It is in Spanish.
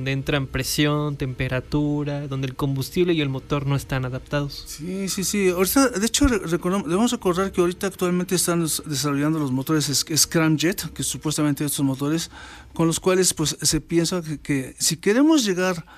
donde entran presión, temperatura, donde el combustible y el motor no están adaptados. Sí, sí, sí. Ahorita, de hecho, debemos recordar que ahorita actualmente están desarrollando los motores Scramjet, que supuestamente estos motores con los cuales pues se piensa que si queremos llegar